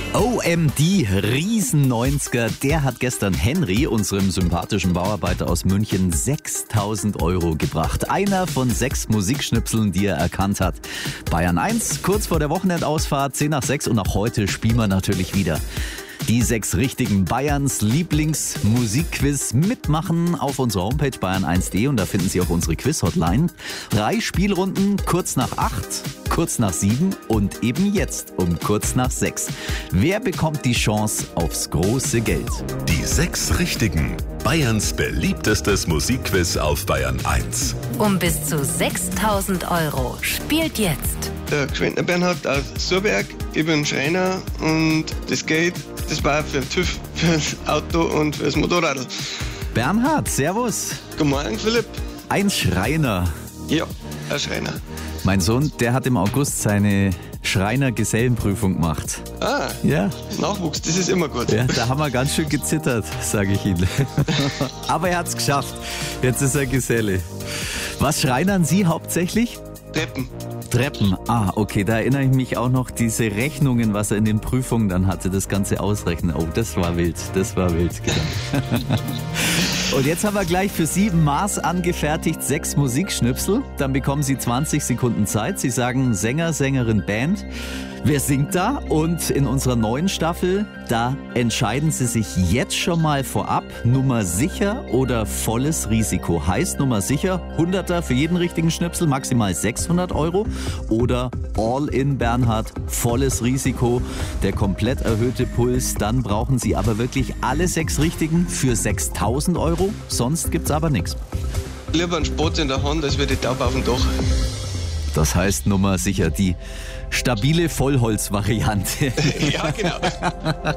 OMD Riesen 90er, der hat gestern Henry, unserem sympathischen Bauarbeiter aus München, 6.000 € gebracht. Einer von 6 Musikschnipseln, die er erkannt hat. Bayern 1, kurz vor der Wochenendausfahrt, 10 nach 6 und auch heute spielen wir natürlich wieder. Die 6 richtigen Bayerns Lieblingsmusikquiz. Mitmachen auf unserer Homepage bayern1.de und da finden Sie auch unsere Quiz-Hotline. 3 Spielrunden, kurz nach 8, kurz nach 7 und eben jetzt um kurz nach 6. Wer bekommt die Chance aufs große Geld? Die 6 richtigen. Bayerns beliebtestes Musikquiz auf Bayern 1. Um bis zu 6.000 € spielt jetzt Der Gschwendtner Bernhard aus Surberg. Ich bin Schreiner und das Geld, das war für den TÜV, fürs Auto und fürs Motorrad. Bernhard, servus. Guten Morgen, Philipp. Ein Schreiner. Ja, ein Schreiner. Mein Sohn, der hat im August seine Schreiner-Gesellenprüfung gemacht. Ah, Ja. Nachwuchs, das ist immer gut. Ja, da haben wir ganz schön gezittert, sage ich Ihnen. Aber er hat's geschafft. Jetzt ist er Geselle. Was schreinern Sie hauptsächlich? Treppen. Treppen. Ah, okay, da erinnere ich mich auch noch, diese Rechnungen, was er in den Prüfungen dann hatte, das ganze Ausrechnen. Oh, das war wild, genau. Und jetzt haben wir gleich für Sie Maß angefertigt 6 Musikschnipsel. Dann bekommen Sie 20 Sekunden Zeit. Sie sagen Sänger, Sängerin, Band. Wer singt da? Und in unserer neuen Staffel, da entscheiden Sie sich jetzt schon mal vorab, Nummer sicher oder volles Risiko. Heißt Nummer sicher, 100er für jeden richtigen Schnipsel, maximal 600 € oder All-in Bernhard, volles Risiko, der komplett erhöhte Puls. Dann brauchen Sie aber wirklich alle 6 richtigen für 6.000 €, sonst gibt's aber nichts. Lieber ein Spatz in der Hand, als wie die Taube auf dem Dach. Das heißt Nummer sicher die stabile Vollholz-Variante. Ja, genau.